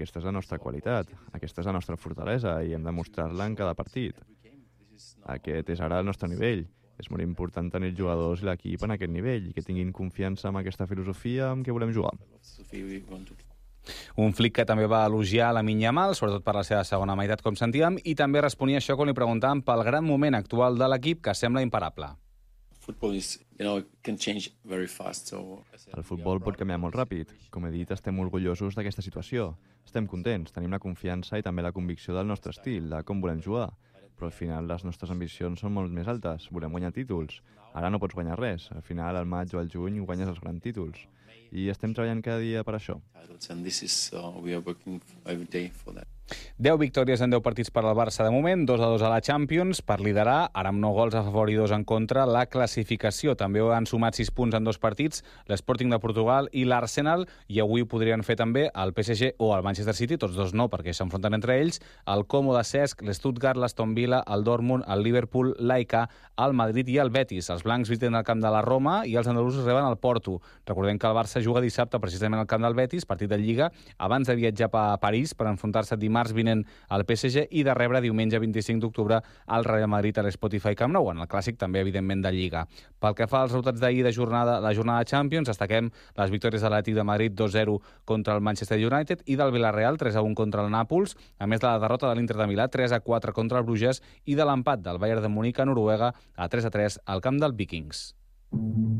Aquesta és la nostra qualitat, aquesta és la nostra fortalesa i hem de mostrar-la en cada partit. Aquest és ara el nostre nivell. És molt important tenir els jugadors i l'equip en aquest nivell i que tinguin confiança en aquesta filosofia amb què volem jugar. Un Flick que també va elogiar Lamine Yamal, sobretot per la seva segona meitat, com sentíem, i també responia això quan li preguntàvem pel gran moment actual de l'equip que sembla imparable. El futbol pot canviar molt ràpid. Com he dit, estem orgullosos d'aquesta situació. Estem contents, tenim la confiança i també la convicció del nostre estil, de com volem jugar. Però al final les nostres ambicions són molt més altes. Volem guanyar títols. Ara no pots guanyar res. Al final, al maig o al juny, guanyes els grans títols. I estem treballant cada dia per això. 10 victòries en 10 partits per al Barça de moment, 2-2 a la Champions, per liderar, ara amb 9 gols a favor i 2 en contra, la classificació. També han sumat 6 punts en 2 partits, l'Sporting de Portugal i l'Arsenal, i avui ho podrien fer també el PSG o el Manchester City, tots dos no, perquè s'enfronten entre ells, el Como de Cesc, l'Stuttgart, l'Aston Villa, el Dortmund, el Liverpool, l'AEK, el Madrid i el Betis. Els blancs visiten el camp de la Roma i els andalusos reben el Porto. Recordem que el Barça juga dissabte precisament al camp del Betis, partit de Lliga, abans de viatjar a París per enfrontar-se dimarts vinent al PSG i de rebre diumenge 25 d'octubre al Real Madrid a l'Spotify Camp Nou, en el clàssic també, evidentment, de Lliga. Pel que fa als resultats d'ahir de la jornada de Champions, destaquem les victòries de l'Atlètic de Madrid 2-0 contra el Manchester United i del Villarreal 3-1 contra el Nàpols, a més de la derrota de l'Inter de Milà 3-4 contra el Bruges i de l'empat del Bayern de Munic a Noruega a 3-3 al camp del Vikings.